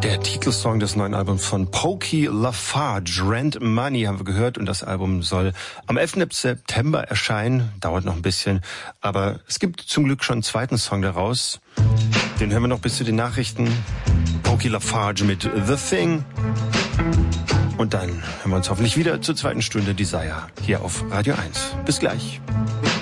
Der Titelsong des neuen Albums von Pokey LaFarge, Rent Money, haben wir gehört. Und das Album soll am 11. September erscheinen. Dauert noch ein bisschen. Aber es gibt zum Glück schon einen zweiten Song daraus. Den hören wir noch bis zu den Nachrichten. Pokey LaFarge mit The Thing. Und dann hören wir uns hoffentlich wieder zur zweiten Stunde Desire hier auf Radio 1. Bis gleich.